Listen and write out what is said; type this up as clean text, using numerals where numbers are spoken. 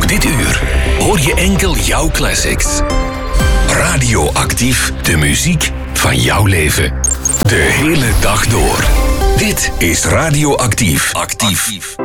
Ook dit uur hoor je enkel jouw classics. Radioactief, de muziek van jouw leven. De hele dag door. Dit is Radioactief. Actief.